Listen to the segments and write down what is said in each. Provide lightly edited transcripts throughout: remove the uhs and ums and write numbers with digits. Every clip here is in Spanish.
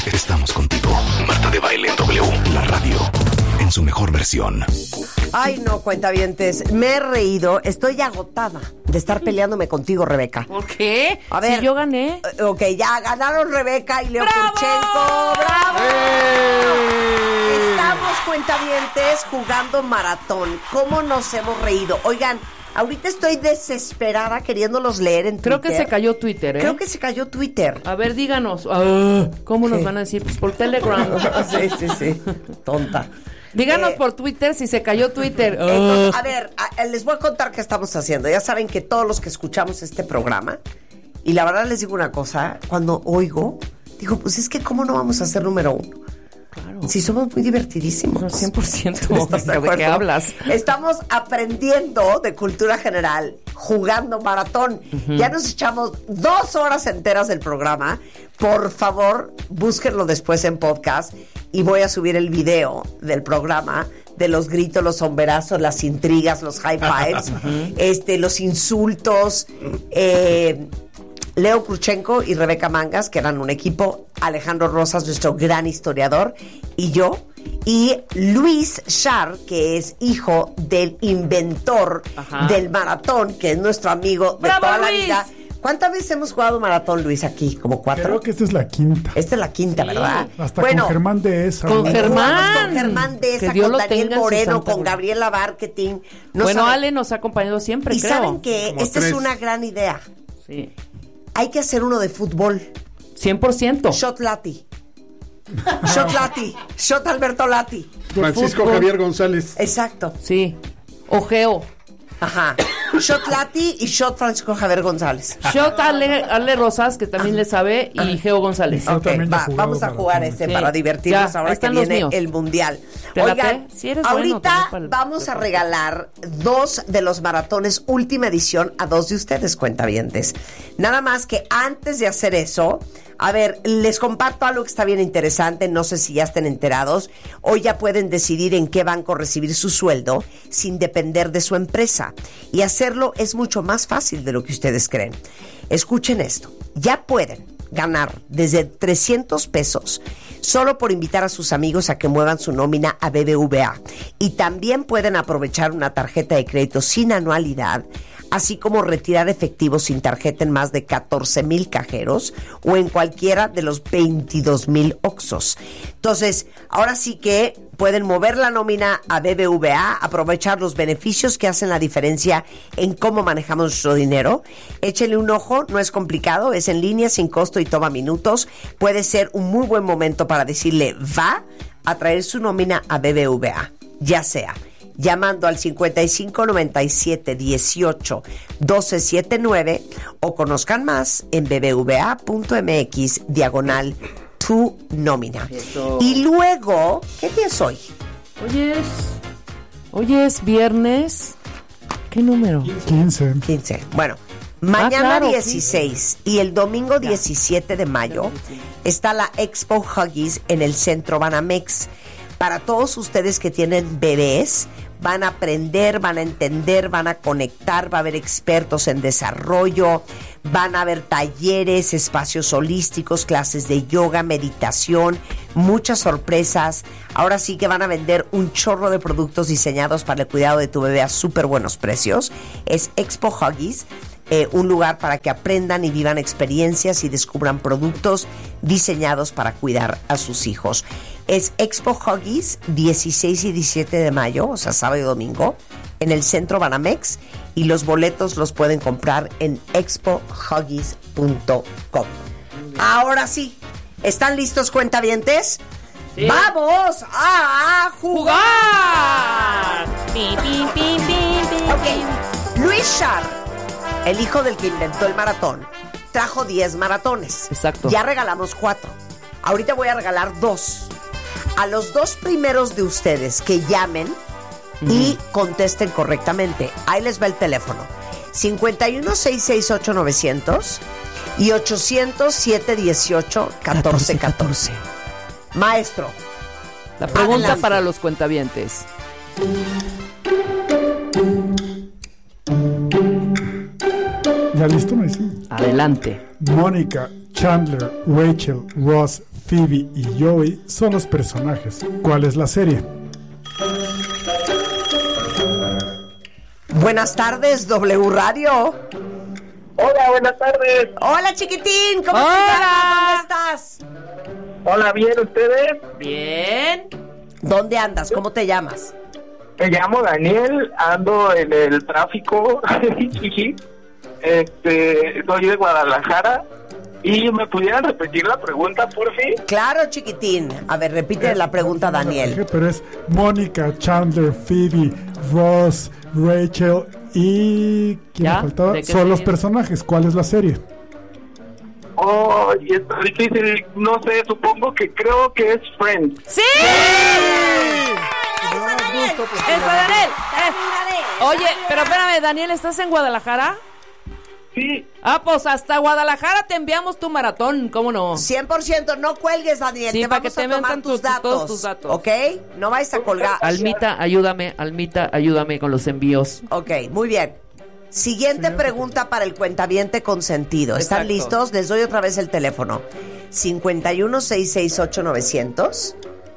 Estamos contigo. Marta de Baile en W, la radio, en su mejor versión. Ay, no, cuentavientes, me he reído. Estoy agotada de estar peleándome contigo, Rebeca. ¿Por qué? A ver, si yo gané. Ok, ya ganaron Rebeca y Leo ¡Bravo! Kurchenko. ¡Bravo! ¡Hey! Estamos, cuentavientes, jugando maratón. ¿Cómo nos hemos reído? Oigan, ahorita estoy desesperada queriéndolos leer en Twitter. Creo que se cayó Twitter, ¿eh? Creo que se cayó Twitter. A ver, díganos. ¿Cómo nos van a decir? Pues por Telegram. Sí. Tonta. Díganos por Twitter si se cayó Twitter. Entonces, a ver, les voy a contar qué estamos haciendo. Ya saben que todos los que escuchamos este programa, y la verdad les digo una cosa, cuando oigo, digo, pues es que ¿cómo no vamos a ser número uno? Claro. Si somos muy divertidísimos. 100%. ¿Estás de ¿De acuerdo? qué hablas? Estamos aprendiendo de cultura general, jugando maratón. Ya nos echamos 2 horas enteras del programa. Por favor, búsquenlo después en podcast y voy a subir el video del programa de los gritos, los somberazos, las intrigas, los high fives, los insultos. Leo Kurchenko y Rebeca Mangas, que eran un equipo, Alejandro Rosas, nuestro gran historiador, y yo, y Luis Char, que es hijo del inventor del maratón, que es nuestro amigo de ¡Bravo, toda la Luis! vida. ¿Cuántas veces hemos jugado maratón, Luis, aquí? ¿Como 4? Creo que esta es la quinta. Esta es la quinta, ¿verdad? Hasta con Germán Dehesa. Con ¿no? Germán. Con Germán Que Dehesa, Dios con lo Daniel tenga en su Moreno, santa con gloria. Gabriela Barketing. No Bueno, saben- Ale nos ha acompañado siempre, Y creo. ¿saben qué? Como Esta es 3. una gran idea. Sí. Hay que hacer uno de fútbol. 100%. Shot Lati. Shot Lati. Shot Alberto Lati. De Francisco fútbol. Javier González. Exacto. Sí. Ojeo. Ajá. Shot Lati y Shot Francisco Javier González. Shot Ale Rosas, que también le sabe, y Geo González. Yo también ya he jugado Vamos a jugar maratón. Sí. para divertirnos Ya, ahora ahí que están los viene míos. el Mundial. ¿Te late? Oigan, Sí eres bueno ahorita también para el vamos a deporte. regalar 2 de los maratones última edición a 2 de ustedes, cuentavientes. Nada más que antes de hacer eso, a ver, les comparto algo que está bien interesante, no sé si ya estén enterados. Hoy ya pueden decidir en qué banco recibir su sueldo sin depender de su empresa. Y hacerlo es mucho más fácil de lo que ustedes creen. Escuchen esto, ya pueden ganar desde 300 pesos solo por invitar a sus amigos a que muevan su nómina a BBVA. Y también pueden aprovechar una tarjeta de crédito sin anualidad, así como retirar efectivo sin tarjeta en más de 14,000 cajeros o en cualquiera de los 22,000 Oxxos. Entonces, ahora sí que pueden mover la nómina a BBVA, aprovechar los beneficios que hacen la diferencia en cómo manejamos nuestro dinero. Échenle un ojo, no es complicado, es en línea, sin costo y toma minutos. Puede ser un muy buen momento para decirle va a traer su nómina a BBVA, ya sea llamando al 55 97 18 12 79 o conozcan más en bbva.mx tu nómina. Y luego, ¿qué día es hoy? Hoy es viernes. ¿Qué número? 15. 15. Bueno, mañana claro, 16 y el domingo 17 de mayo está la Expo Huggies en el Centro Banamex. Para todos ustedes que tienen bebés, van a aprender, van a entender, van a conectar, va a haber expertos en desarrollo, van a haber talleres, espacios holísticos, clases de yoga, meditación, muchas sorpresas. Ahora sí que van a vender un chorro de productos diseñados para el cuidado de tu bebé a súper buenos precios. Es Expo Huggies. Un lugar para que aprendan y vivan experiencias y descubran productos diseñados para cuidar a sus hijos. Es Expo Huggies 16 y 17 de mayo, o sea, sábado y domingo, en el Centro Banamex, y los boletos los pueden comprar en expohuggies.com. Ahora sí, ¿están listos, cuentavientes? Sí. ¡Vamos a jugar! Pim, pim, pim, pim, pim. Ok, Luis Char, el hijo del que inventó el maratón, trajo 10 maratones. Exacto. Ya regalamos 4. Ahorita voy a regalar 2. A los 2 primeros de ustedes que llamen y contesten correctamente. Ahí les va el teléfono. 51 668 900 y 800 718 1414. Maestro, La pregunta adelante. para los cuentavientes. ¿Ya listo, me dicen? Adelante. Mónica, Chandler, Rachel, Ross, Phoebe y Joey son los personajes. ¿Cuál es la serie? Buenas tardes, W Radio. Hola, buenas tardes. Hola, chiquitín, ¿cómo Hola. te llamas? ¿Dónde estás? Hola, ¿bien ustedes? Bien. ¿Dónde andas? ¿Cómo te llamas? Me llamo Daniel, ando en el tráfico. Soy de Guadalajara. ¿Y me pudieran repetir la pregunta, por fin? Claro, chiquitín. A ver, repite la pregunta, Daniel. Pero es Mónica, Chandler, Phoebe, Ross, Rachel y... ¿quién ¿Ya? me faltaba? ¿De qué Son los serie? personajes. ¿Cuál es la serie? Oh, y está difícil. No sé, supongo que creo que es Friends. ¡Sí! ¡Eso, Daniel! Oye, pero espérame, Daniel, ¿estás en Guadalajara? Sí. Ah, pues hasta Guadalajara te enviamos tu maratón, ¿cómo no? 100%, no cuelgues, Daniel. Sí, te para vamos que a te tomar metan tus todos datos. tus datos. ¿Ok? No vayas a colgar. Almita, ayúdame con los envíos. Ok, muy bien. Siguiente pregunta para el cuentaviente consentido. ¿Están Exacto. listos? Les doy otra vez el teléfono. 51-668-900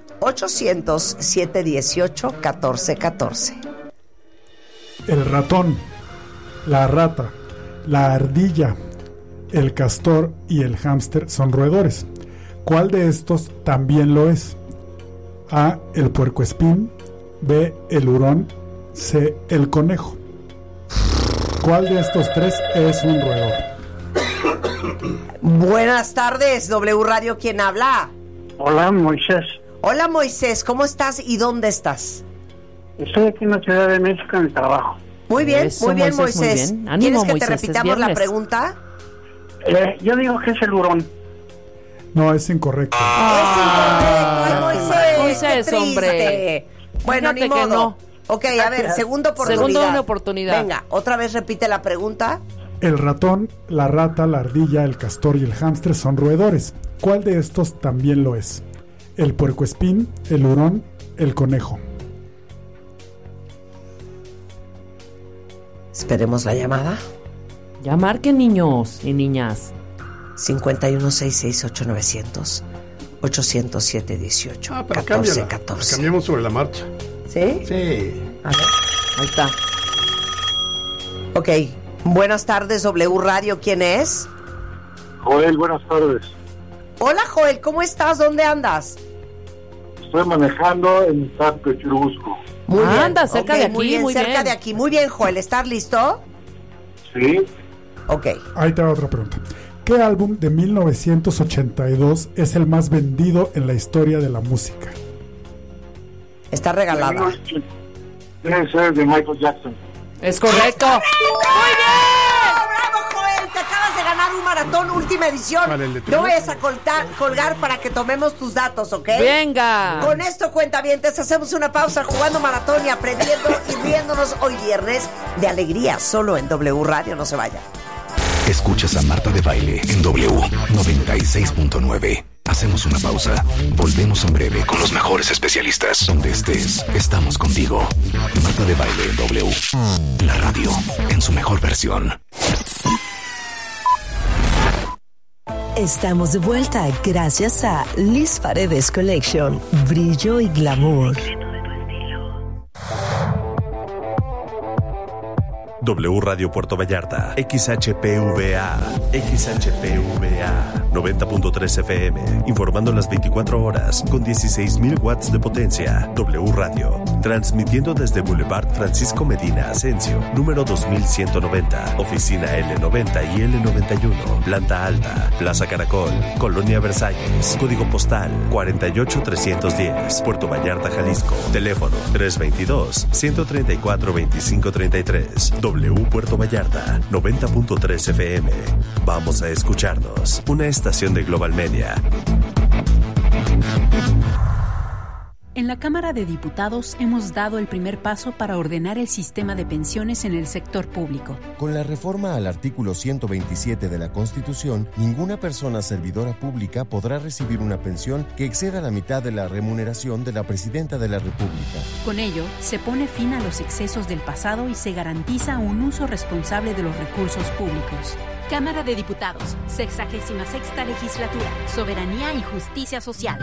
800-718-1414. El ratón, la rata, la ardilla, el castor y el hámster son roedores. ¿Cuál de estos también lo es? A, el puercoespín, B, el hurón, C, el conejo. ¿Cuál de estos tres es un roedor? Buenas tardes, W Radio, ¿quién habla? Hola, Moisés. Hola, Moisés, ¿cómo estás y dónde estás? Estoy aquí en la Ciudad de México en el trabajo. Muy bien, Eso, muy bien, Moisés, muy Moisés. bien. Ánimo, ¿Quieres que Moisés, te es repitamos la viernes. pregunta? Yo digo que es el hurón. No, es incorrecto. Es incorrecto, ay, Moisés, Moisés, qué triste. hombre. Bueno, Fíjate ni que modo. no. Ok, a ver, segunda oportunidad. Segunda oportunidad. Venga, otra vez repite la pregunta. El ratón, la rata, la ardilla, el castor y el hámster son roedores. ¿Cuál de estos también lo es? El puercoespín, el hurón, el conejo. Esperemos la llamada. Ya marquen, niños y niñas. 51-668-900 807-18 pero cámbiala. 14-14. Cambiamos sobre la marcha. ¿Sí? Sí. A ver. Ahí está. Ok. Buenas tardes, W Radio. ¿Quién es? Joel, buenas tardes. Hola, Joel. ¿Cómo estás? ¿Dónde andas? Estoy manejando en Santo Churubusco. Muy bien. Anda, cerca de aquí, muy bien, muy cerca bien. de aquí. Muy bien, Joel. ¿Estás listo? Sí. Ok. Ahí te va otra pregunta. ¿Qué álbum de 1982 es el más vendido en la historia de la música? Está regalada. Debe ser de Michael Jackson. Es correcto. ¡Bravo, Joel! Te acabas de ganar un maratón última edición. Vale, el de No vayas a colgar para que tomemos tus datos, ¿ok? Venga. Con esto, cuentavientes, hacemos una pausa jugando maratón y aprendiendo y riéndonos hoy viernes de alegría, solo en W Radio. No se vaya. Escuchas a Marta de Baile en W 96.9. Hacemos una pausa. Volvemos en breve con los mejores especialistas. Donde estés, estamos contigo. Marta de Baile en W. La radio en su mejor versión. Estamos de vuelta gracias a Liz Paredes Collection. Brillo y glamour. W Radio Puerto Vallarta, XHPVA, 90.3 FM, informando las 24 horas con 16,000 watts de potencia. W Radio, transmitiendo desde Boulevard Francisco Medina Asensio, número 2190, oficina L90 y L91, planta alta, Plaza Caracol, Colonia Versalles, código postal 48310, Puerto Vallarta, Jalisco, teléfono 322-134-2533. W Puerto Vallarta, 90.3 FM. Vamos a escucharnos. Una estación de Global Media. En la Cámara de Diputados hemos dado el primer paso para ordenar el sistema de pensiones en el sector público. Con la reforma al artículo 127 de la Constitución, ninguna persona servidora pública podrá recibir una pensión que exceda la mitad de la remuneración de la Presidenta de la República. Con ello, se pone fin a los excesos del pasado y se garantiza un uso responsable de los recursos públicos. Cámara de Diputados, 66ª Legislatura, Soberanía y Justicia Social.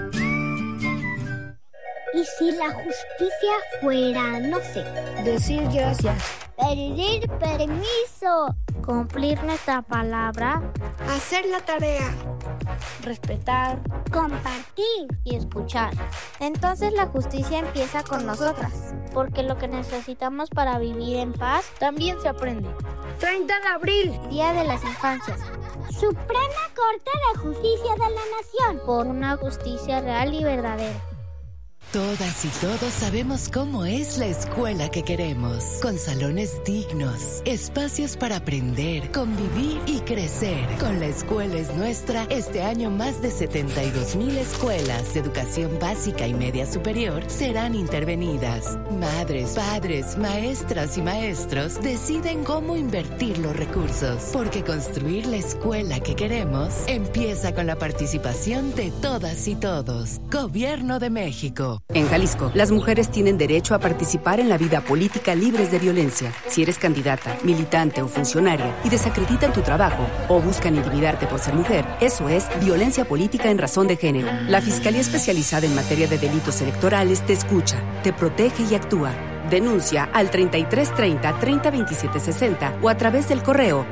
¿Y si la justicia fuera, no sé, decir gracias, pedir permiso, cumplir nuestra palabra, hacer la tarea, respetar, compartir y escuchar? Entonces la justicia empieza con nosotras, porque lo que necesitamos para vivir en paz también se aprende. 30 de abril, Día de las Infancias. Suprema Corte de Justicia de la Nación, por una justicia real y verdadera. Todas y todos sabemos cómo es la escuela que queremos, con salones dignos, espacios para aprender, convivir y crecer. Con La Escuela es Nuestra, este año más de 72,000 escuelas de educación básica y media superior serán intervenidas. Madres, padres, maestras y maestros deciden cómo invertir los recursos, porque construir la escuela que queremos empieza con la participación de todas y todos. Gobierno de México. En Jalisco, las mujeres tienen derecho a participar en la vida política libres de violencia. Si eres candidata, militante o funcionaria y desacreditan tu trabajo o buscan intimidarte por ser mujer, eso es violencia política en razón de género. La Fiscalía Especializada en Materia de Delitos Electorales te escucha, te protege y actúa. Denuncia al 3330-302760 o a través del correo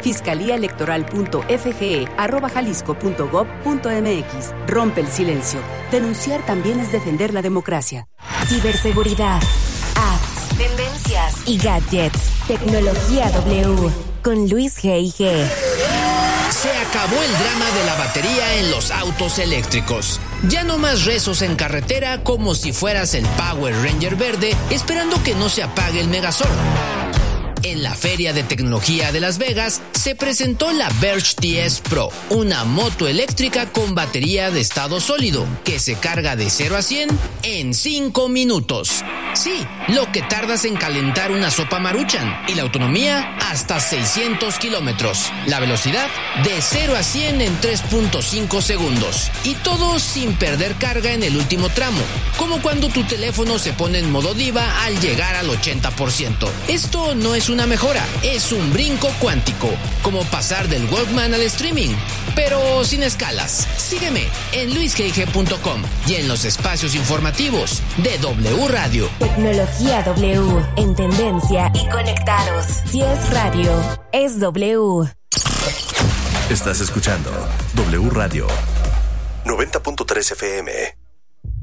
fiscaliaelectoral.fge@jalisco.gov.mx. Rompe el silencio. Denunciar también es defender la democracia. Ciberseguridad, apps, tendencias y gadgets. Tecnología W con Luis G.I.G. Se acabó el drama de la batería en los autos eléctricos. Ya no más rezos en carretera como si fueras el Power Ranger verde esperando que no se apague el Megazord. En la Feria de Tecnología de Las Vegas se presentó la Verge TS Pro, una moto eléctrica con batería de estado sólido que se carga de 0 a 100 en 5 minutos. Sí, lo que tardas en calentar una sopa Maruchan, y la autonomía hasta 600 kilómetros. La velocidad de 0 a 100 en 3.5 segundos. Y todo sin perder carga en el último tramo, como cuando tu teléfono se pone en modo diva al llegar al 80%. Esto no es una mejora, es un brinco cuántico, como pasar del Walkman al streaming, pero sin escalas. Sígueme en luisgig.com y en los espacios informativos de W Radio. Tecnología W, en tendencia y conectados. Si es radio, es W. Estás escuchando W Radio 90.3 FM.